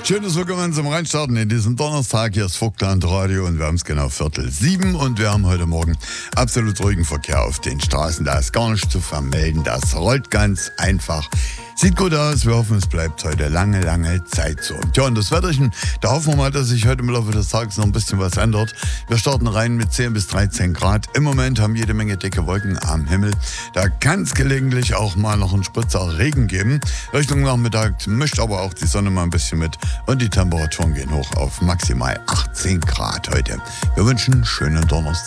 Schönes Willkommen zum Reinstarten in diesem Donnerstag. Hier ist Vogtland Radio und wir haben es genau 6:45 und wir haben heute Morgen absolut ruhigen Verkehr auf den Straßen. Da ist gar nichts zu vermelden. Das rollt ganz einfach. Sieht gut aus. Wir hoffen, es bleibt heute lange, lange Zeit so. Tja, und das Wetterchen, da hoffen wir mal, dass sich heute im Laufe des Tages noch ein bisschen was ändert. Wir starten rein mit 10 bis 13 Grad. Im Moment haben jede Menge dicke Wolken am Himmel. Da kann es gelegentlich auch mal noch einen Spritzer Regen geben. Richtung Nachmittag mischt aber auch die Sonne mal ein bisschen mit. Und die Temperaturen gehen hoch auf maximal 18 Grad heute. Wir wünschen einen schönen Donnerstag.